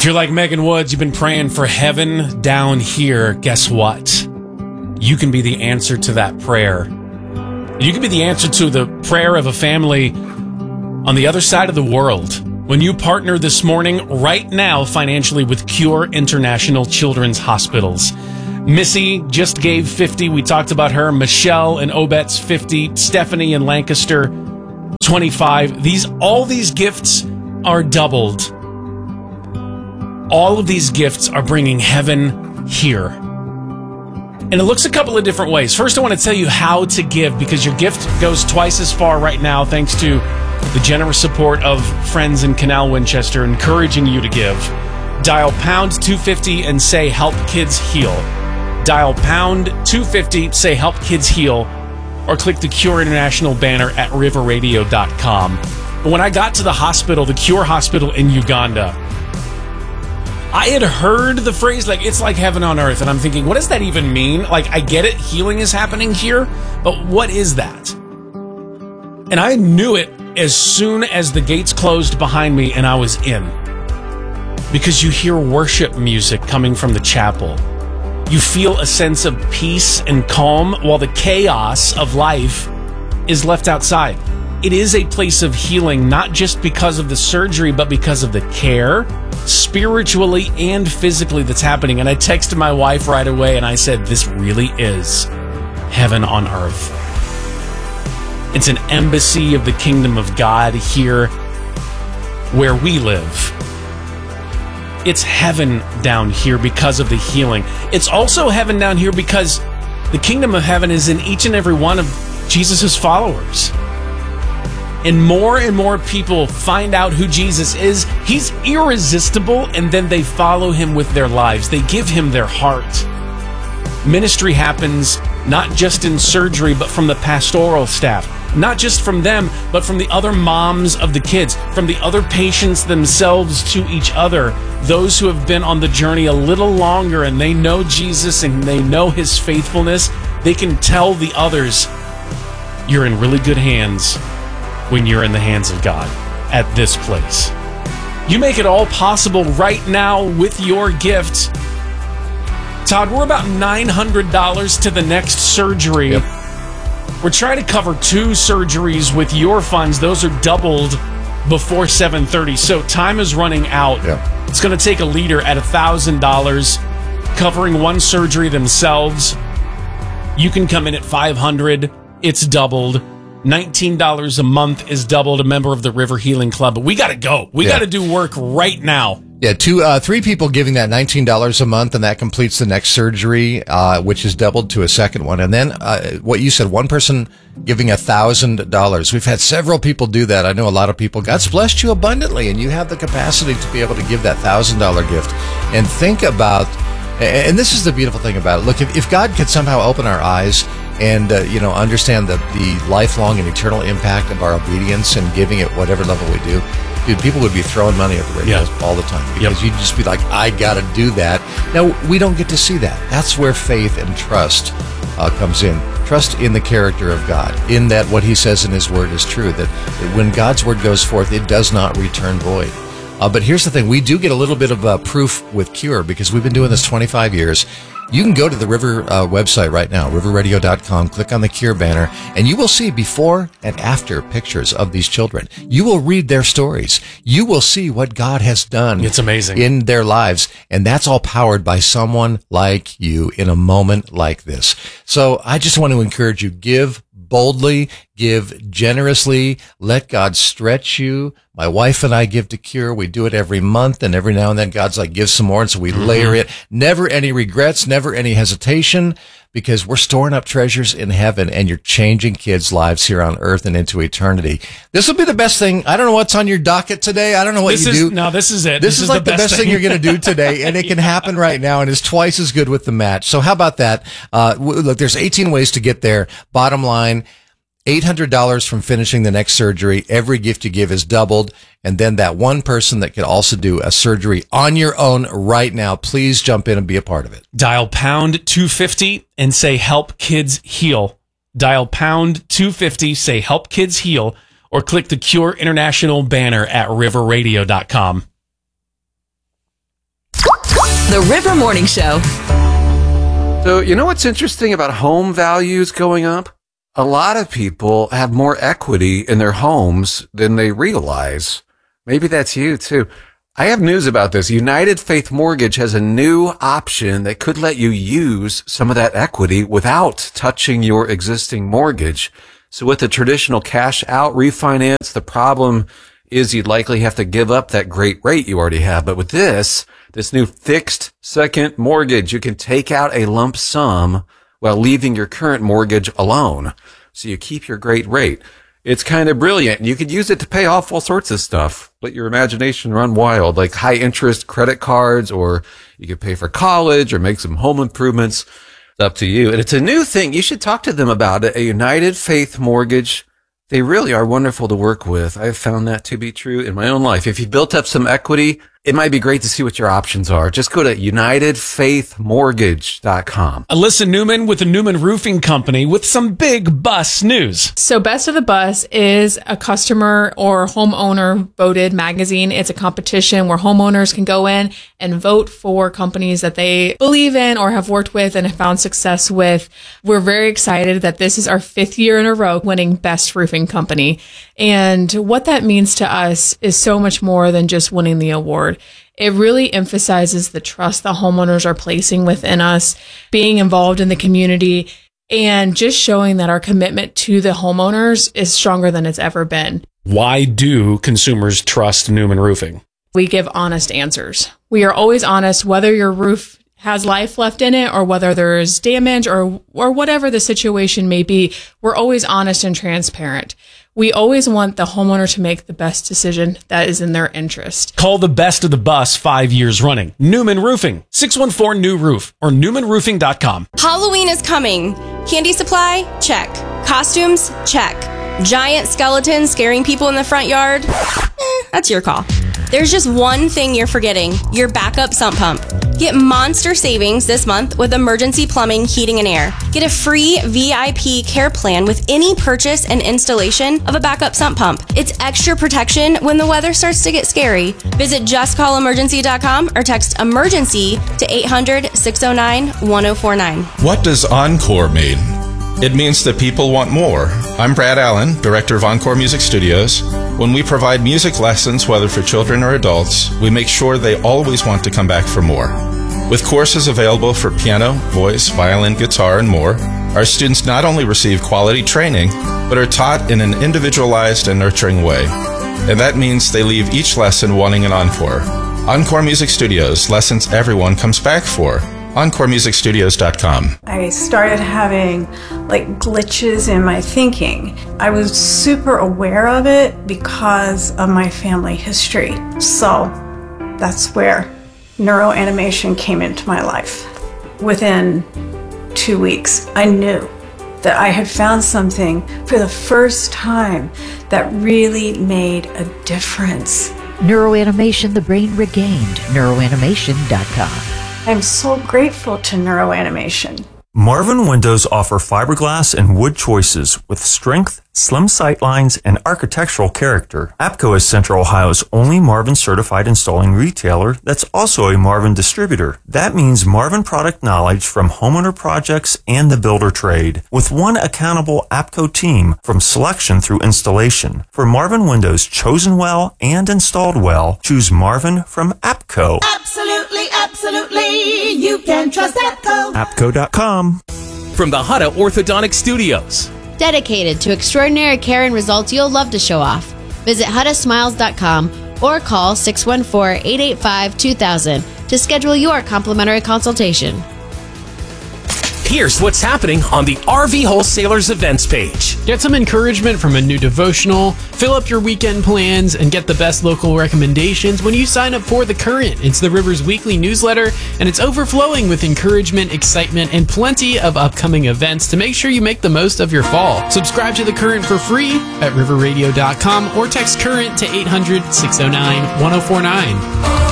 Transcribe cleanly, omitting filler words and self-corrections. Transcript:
If you're like Megan Woods, you've been praying for heaven down here, guess what? You can be the answer to that prayer. You can be the answer to the prayer of a family on the other side of the world. When you partner this morning, right now, financially with Cure International Children's Hospitals. Missy just gave 50. We talked about her. Michelle and Obet's 50. Stephanie and Lancaster, 25. All these gifts are doubled. All of these gifts are bringing heaven here. And it looks a couple of different ways. First, I want to tell you how to give, because your gift goes twice as far right now thanks to the generous support of friends in Canal Winchester encouraging you to give. Dial pound 250 and say help kids heal. Dial pound 250, say help kids heal, or click the Cure International banner at riverradio.com. But when I got to the hospital, the Cure Hospital in Uganda, I had heard the phrase, it's like heaven on earth, and I'm thinking, what does that even mean? I get it, healing is happening here, but what is that? And I knew it as soon as the gates closed behind me and I was in. Because you hear worship music coming from the chapel. You feel a sense of peace and calm while the chaos of life is left outside. It is a place of healing, not just because of the surgery, but because of the care, spiritually and physically, that's happening. And I texted my wife right away and I said, this really is heaven on earth. It's an embassy of the kingdom of God here where we live. It's heaven down here because of the healing. It's also heaven down here because the kingdom of heaven is in each and every one of Jesus' followers. And more people find out who Jesus is. He's irresistible, and then they follow him with their lives. They give him their heart. Ministry happens not just in surgery, but from the pastoral staff. Not just from them, but from the other moms of the kids, from the other patients themselves to each other. Those who have been on the journey a little longer and they know Jesus and they know his faithfulness, they can tell the others, you're in really good hands when you're in the hands of God at this place. You make it all possible right now with your gift. Todd, we're about $900 to the next surgery. Yep. We're trying to cover 2 surgeries with your funds. Those are doubled before 7:30, so time is running out. Yep. It's going to take a leader at $1,000 covering 1 surgery themselves. You can come in at $500. It's doubled. $19 a month is doubled. A member of the River Healing Club. But we got to go. We got to do work right now. Yeah, 3 people giving that $19 a month, and that completes the next surgery, which is doubled to a second one. And then what you said, 1 person giving $1,000. We've had several people do that. I know a lot of people. God's blessed you abundantly, and you have the capacity to be able to give that $1,000 gift. And think about, and this is the beautiful thing about it. Look, if God could somehow open our eyes and understand the lifelong and eternal impact of our obedience and giving at whatever level we do, dude, people would be throwing money at the radio all the time because you'd just be like, I got to do that. Now, we don't get to see that. That's where faith and trust comes in. Trust in the character of God, in that what he says in his word is true, that when God's word goes forth, it does not return void. But here's the thing. We do get a little bit of proof with Cure because we've been doing this 25 years. You can go to the River website right now, riverradio.com, click on the Cure banner, and you will see before and after pictures of these children. You will read their stories. You will see what God has done. It's amazing. In their lives, and that's all powered by someone like you in a moment like this. So I just want to encourage you, give boldly, give generously, let God stretch you. My wife and I give to Cure. We do it every month, and every now and then God's like, give some more, and so we layer it. Never any regrets, never any hesitation, because we're storing up treasures in heaven, and you're changing kids' lives here on earth and into eternity. This will be the best thing. I don't know what's on your docket today. I don't know what you do. No, this is it. This is like the best thing you're going to do today, and it can happen right now, and is twice as good with the match. So how about that? Look, there's 18 ways to get there. Bottom line, $800 from finishing the next surgery. Every gift you give is doubled. And then that 1 person that could also do a surgery on your own right now, please jump in and be a part of it. Dial pound 250 and say help kids heal. Dial pound 250, say help kids heal, or click the Cure International banner at riverradio.com. The River Morning Show. So, you know what's interesting about home values going up? A lot of people have more equity in their homes than they realize. Maybe that's you too. I have news about this. United Faith Mortgage has a new option that could let you use some of that equity without touching your existing mortgage. So with the traditional cash out refinance, the problem is you'd likely have to give up that great rate you already have. But with this new fixed second mortgage, you can take out a lump sum while leaving your current mortgage alone. So you keep your great rate. It's kind of brilliant. You could use it to pay off all sorts of stuff. Let your imagination run wild, like high interest credit cards, or you could pay for college or make some home improvements. It's up to you. And it's a new thing. You should talk to them about it. A United Faith Mortgage. They really are wonderful to work with. I've found that to be true in my own life. If you built up some equity, it might be great to see what your options are. Just go to UnitedFaithMortgage.com. Alyssa Newman with the Newman Roofing Company with some big bus news. So Best of the Bus is a customer or homeowner voted magazine. It's a competition where homeowners can go in and vote for companies that they believe in or have worked with and have found success with. We're very excited that this is our 5th year in a row winning Best Roofing Company. And what that means to us is so much more than just winning the award. It really emphasizes the trust the homeowners are placing within us, being involved in the community, and just showing that our commitment to the homeowners is stronger than it's ever been. Why do consumers trust Newman Roofing? We give honest answers. We are always honest, whether your roof has life left in it or whether there's damage or whatever the situation may be. We're always honest and transparent. We always want the homeowner to make the best decision that is in their interest. Call the Best of the Bus 5 years running. Newman Roofing, 614-NEW-ROOF or newmanroofing.com. Halloween is coming. Candy supply? Check. Costumes? Check. Giant skeletons scaring people in the front yard? That's your call. There's just one thing you're forgetting, your backup sump pump. Get monster savings this month with Emergency Plumbing, Heating, and Air. Get a free VIP care plan with any purchase and installation of a backup sump pump. It's extra protection when the weather starts to get scary. Visit justcallemergency.com or text emergency to 800-609-1049. What does Encore mean? It means that people want more. I'm Brad Allen, director of Encore Music Studios. When we provide music lessons, whether for children or adults, we make sure they always want to come back for more. With courses available for piano, voice, violin, guitar, and more, our students not only receive quality training, but are taught in an individualized and nurturing way. And that means they leave each lesson wanting an encore. Encore Music Studios, lessons everyone comes back for. EncoreMusicStudios.com. I started having glitches in my thinking. I was super aware of it because of my family history. So that's where neuroanimation came into my life. Within 2 weeks, I knew that I had found something for the first time that really made a difference. Neuroanimation, the brain regained. Neuroanimation.com. I'm so grateful to neuroanimation. Marvin Windows offer fiberglass and wood choices with strength, slim sight lines, and architectural character. APCO is Central Ohio's only Marvin certified installing retailer that's also a Marvin distributor. That means Marvin product knowledge from homeowner projects and the builder trade, with one accountable APCO team from selection through installation. For Marvin Windows chosen well and installed well, choose Marvin from APCO. Absolutely, absolutely, you can trust APCO. APCO.com. From the Hutta Orthodontic Studios. Dedicated to extraordinary care and results you'll love to show off. Visit HuttaSmiles.com or call 614-885-2000 to schedule your complimentary consultation. Here's what's happening on the RV Wholesalers events page. Get some encouragement from a new devotional, fill up your weekend plans, and get the best local recommendations when you sign up for The Current. It's the River's weekly newsletter, and it's overflowing with encouragement, excitement, and plenty of upcoming events to make sure you make the most of your fall. Subscribe to The Current for free at riverradio.com or text CURRENT to 800-609-1049.